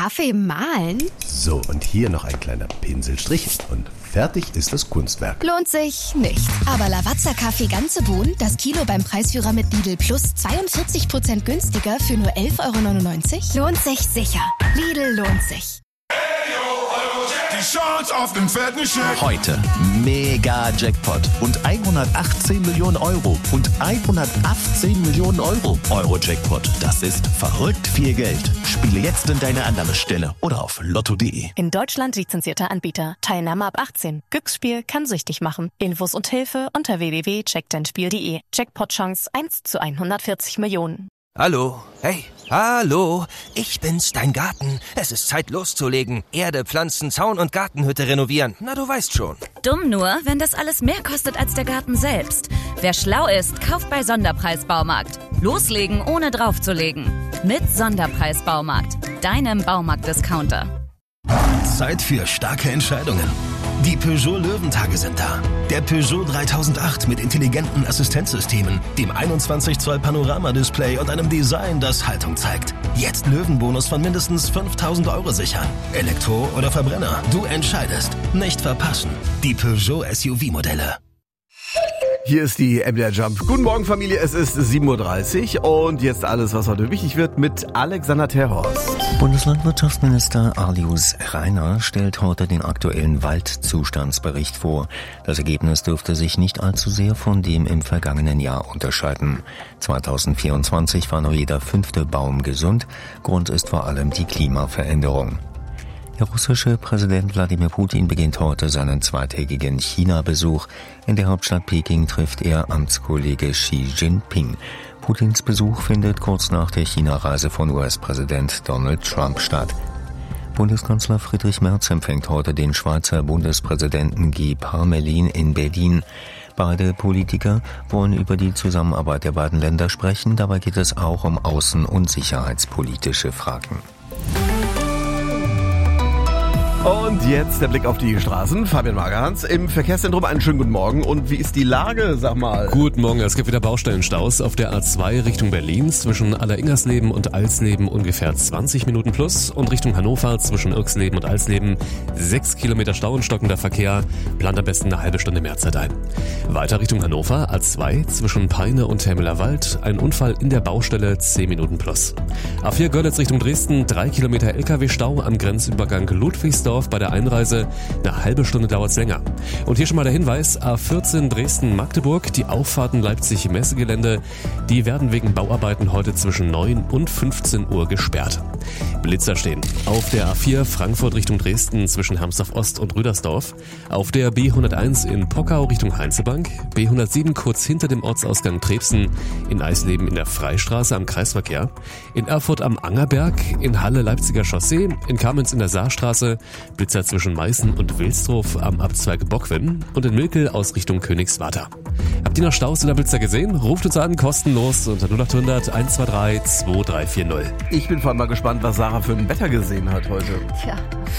Kaffee mahlen? So, und hier noch ein kleiner Pinselstrich und fertig ist das Kunstwerk. Lohnt sich nicht. Aber Lavazza-Kaffee ganze Bohnen, das Kilo beim Preisführer mit Lidl Plus 42% günstiger für nur 11,99 €? Lohnt sich sicher. Lidl lohnt sich. Die Chance auf den fetten Scheck. Heute Mega Jackpot und 118 Millionen Euro und 118 Millionen Euro. Euro-Jackpot, das ist verrückt viel Geld. Spiele jetzt in deine Annahmestelle oder auf lotto.de. In Deutschland lizenzierter Anbieter. Teilnahme ab 18. Glücksspiel kann süchtig machen. Infos und Hilfe unter www.checkdeinspiel.de. Jackpot-Chance 1 zu 140 Millionen. Hallo, hey, hallo, ich bin's, dein Garten. Es ist Zeit loszulegen. Erde, Pflanzen, Zaun und Gartenhütte renovieren. Na, du weißt schon. Dumm nur, wenn das alles mehr kostet als der Garten selbst. Wer schlau ist, kauft bei Sonderpreis Baumarkt. Loslegen, ohne draufzulegen. Mit Sonderpreis Baumarkt, deinem Baumarkt-Discounter. Zeit für starke Entscheidungen. Die Peugeot Löwentage sind da. Der Peugeot 3008 mit intelligenten Assistenzsystemen, dem 21 Zoll Panoramadisplay und einem Design, das Haltung zeigt. Jetzt Löwenbonus von mindestens 5.000 € sichern. Elektro oder Verbrenner, du entscheidest. Nicht verpassen. Die Peugeot SUV-Modelle. Hier ist die MDR Jump. Guten Morgen, Familie. Es ist 7:30 Uhr und jetzt alles, was heute wichtig wird, mit Alexander Terhorst. Bundeslandwirtschaftsminister Alois Rainer stellt heute den aktuellen Waldzustandsbericht vor. Das Ergebnis dürfte sich nicht allzu sehr von dem im vergangenen Jahr unterscheiden. 2024 war nur jeder 5. Baum gesund. Grund ist vor allem die Klimaveränderung. Der russische Präsident Wladimir Putin beginnt heute seinen zweitägigen China-Besuch. In der Hauptstadt Peking trifft er Amtskollege Xi Jinping. Putins Besuch findet kurz nach der China-Reise von US-Präsident Donald Trump statt. Bundeskanzler Friedrich Merz empfängt heute den Schweizer Bundespräsidenten Guy Parmelin in Berlin. Beide Politiker wollen über die Zusammenarbeit der beiden Länder sprechen. Dabei geht es auch um außen- und sicherheitspolitische Fragen. Und jetzt der Blick auf die Straßen. Fabian Magerhans im Verkehrszentrum. Einen schönen guten Morgen. Und wie ist die Lage, sag mal? Guten Morgen. Es gibt wieder Baustellenstaus auf der A2 Richtung Berlin zwischen Alleringersleben und Alsleben ungefähr 20 Minuten plus und Richtung Hannover zwischen Irksleben und Alsleben 6 Kilometer Stau und stockender Verkehr. Plant am besten eine halbe Stunde mehr Zeit ein. Weiter Richtung Hannover A2 zwischen Peine und Termeler Wald. Ein Unfall in der Baustelle 10 Minuten plus. A4 Görlitz Richtung Dresden 3 Kilometer LKW-Stau am Grenzübergang Ludwigsdorf bei der Einreise. Eine halbe Stunde dauert es länger. Und hier schon mal der Hinweis, A14 Dresden-Magdeburg, die Auffahrten Leipzig-Messegelände, die werden wegen Bauarbeiten heute zwischen 9 und 15 Uhr gesperrt. Blitzer stehen auf der A4 Frankfurt Richtung Dresden zwischen Hamsdorf-Ost und Rüdersdorf, auf der B101 in Pockau Richtung Heinzebank, B107 kurz hinter dem Ortsausgang Trebsen, in Eisleben in der Freistraße am Kreisverkehr, in Erfurt am Angerberg, in Halle Leipziger Chaussee, in Kamenz in der Saarstraße, Blitzer zwischen Meißen und Wilsdorf am Abzweig Bockwin und in Milkel aus Richtung Königswarter. Habt ihr noch Staus oder Blitzer gesehen? Ruft uns an, kostenlos unter 0800 123 2340. Ich bin vor allem mal gespannt, was Sarah für ein Wetter gesehen hat heute. Tja,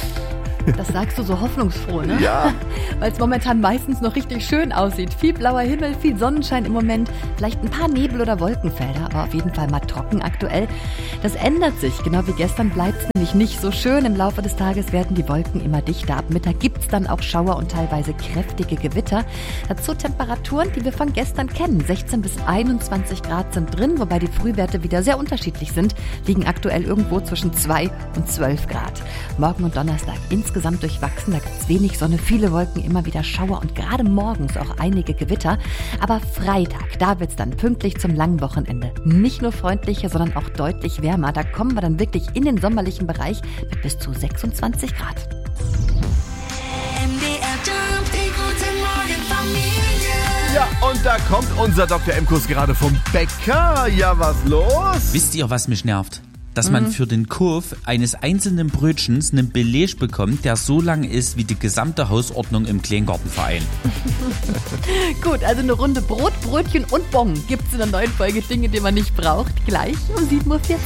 das sagst du so hoffnungsfroh, ne? Ja. Weil es momentan meistens noch richtig schön aussieht. Viel blauer Himmel, viel Sonnenschein im Moment, vielleicht ein paar Nebel- oder Wolkenfelder, aber auf jeden Fall mal trocken aktuell. Das ändert sich, genau wie gestern bleibt es nämlich nicht so schön. Im Laufe des Tages werden die Wolken immer dichter. Ab Mittag gibt es dann auch Schauer und teilweise kräftige Gewitter. Dazu Temperaturen, die wir von gestern kennen. 16 bis 21 Grad sind drin, wobei die Frühwerte wieder sehr unterschiedlich sind, liegen aktuell irgendwo zwischen 2 und 12 Grad. Morgen und Donnerstag insgesamt durchwachsen, da gibt es wenig Sonne, viele Wolken, immer wieder Schauer und gerade morgens auch einige Gewitter. Aber Freitag, da wird es dann pünktlich zum langen Wochenende nicht nur freundlicher, sondern auch deutlich wärmer. Da kommen wir dann wirklich in den sommerlichen Bereich mit bis zu 26 Grad. Ja, und da kommt unser Dr. M-Kurs gerade vom Bäcker. Ja, was los? Wisst ihr, was mich nervt? Dass man für den Kauf eines einzelnen Brötchens einen Beleg bekommt, der so lang ist wie die gesamte Hausordnung im Kleingartenverein. Gut, also eine Runde Brot, Brötchen und Bon gibt's in der neuen Folge Dinge, die man nicht braucht. Gleich um 7:40 Uhr.